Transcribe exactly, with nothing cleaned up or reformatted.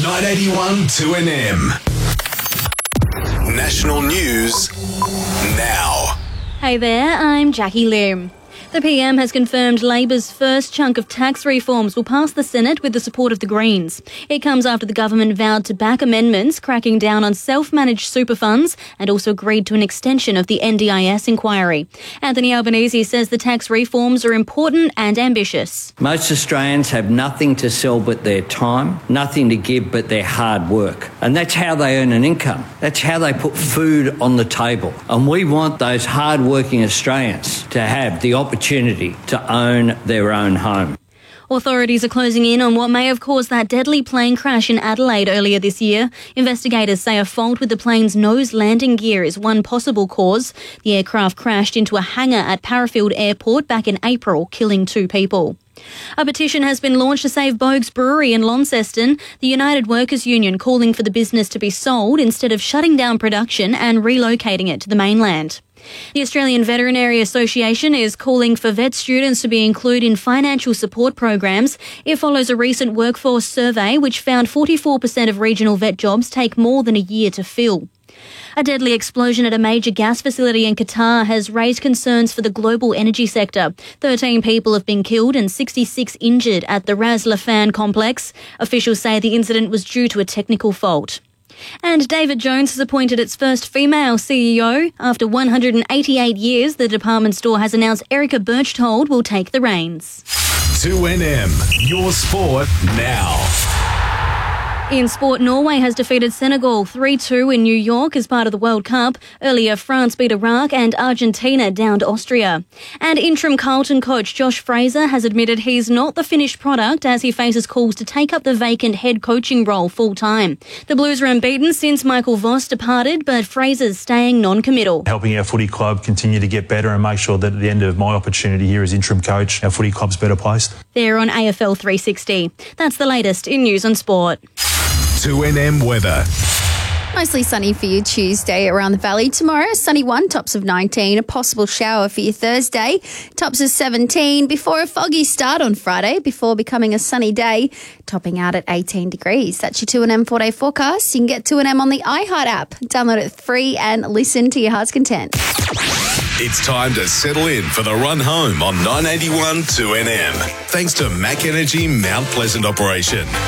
nine eighty-one two N M. National news now. Hey there, I'm Jackie Lim. The P M has confirmed Labor's first chunk of tax reforms will pass the Senate with the support of the Greens. It comes after the government vowed to back amendments cracking down on self-managed super funds and also agreed to an extension of the N D I S inquiry. Anthony Albanese says the tax reforms are important and ambitious. Most Australians have nothing to sell but their time, nothing to give but their hard work. And that's how they earn an income. That's how they put food on the table. And we want those hard-working Australians to have the opportunity opportunity to own their own home. Authorities are closing in on what may have caused that deadly plane crash in Adelaide earlier this year. Investigators say a fault with the plane's nose landing gear is one possible cause. The aircraft crashed into a hangar at Parafield Airport back in April, killing two people. A petition has been launched to save Boag's Brewery in Launceston, the United Workers Union calling for the business to be sold instead of shutting down production and relocating it to the mainland. The Australian Veterinary Association is calling for vet students to be included in financial support programs. It follows a recent workforce survey which found forty-four percent of regional vet jobs take more than a year to fill. A deadly explosion at a major gas facility in Qatar has raised concerns for the global energy sector. thirteen people have been killed and sixty-six injured at the Ras Laffan complex. Officials say the incident was due to a technical fault. And David Jones has appointed its first female C E O. After one hundred eighty-eight years, the department store has announced Erica Berchtold will take the reins. two N M, your sport now. In sport, Norway has defeated Senegal three two in New York as part of the World Cup. Earlier, France beat Iraq and Argentina downed Austria. And interim Carlton coach Josh Fraser has admitted he's not the finished product as he faces calls to take up the vacant head coaching role full-time. The Blues are unbeaten since Michael Voss departed, but Fraser's staying non-committal. Helping our footy club continue to get better and make sure that at the end of my opportunity here as interim coach, our footy club's better placed. They're on A F L three sixty. That's the latest in news and sport. two N M weather. Mostly sunny for you Tuesday around the valley. Tomorrow, sunny one, tops of nineteen. A possible shower for you Thursday, tops of seventeen. Before a foggy start on Friday, before becoming a sunny day, topping out at eighteen degrees. That's your two N M four-day forecast. You can get two N M on the iHeart app. Download it free and listen to your heart's content. It's time to settle in for the run home on nine eighty-one two N M. Thanks to Mac Energy Mount Pleasant Operation.